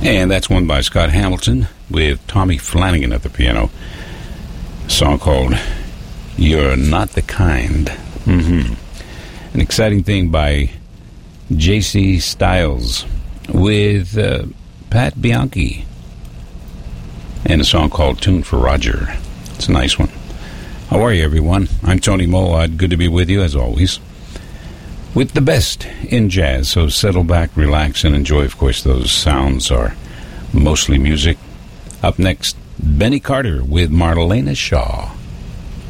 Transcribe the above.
And that's one by Scott Hamilton with Tommy Flanagan at the piano. A song called You're Not the Kind. An exciting thing by J.C. Styles with Pat Bianchi. And a song called Tune for Roger. It's a nice one. How are you, everyone? I'm Tony Moawad. Good to be with you, as always, with the best in jazz. So settle back, relax, and enjoy. Of course, those sounds are mostly music. Up next, Benny Carter with Marlena Shaw.